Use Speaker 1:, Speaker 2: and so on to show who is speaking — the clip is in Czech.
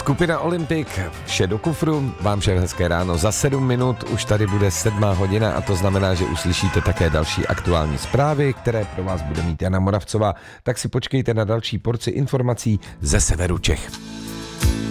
Speaker 1: Skupina Olympik, vše do kufru, vám všem hezké ráno. Za 7 minut už tady bude 7 hodina a to znamená, že uslyšíte také další aktuální zprávy, které pro vás bude mít Jana Moravcová. Tak si počkejte na další porci informací ze severu Čech.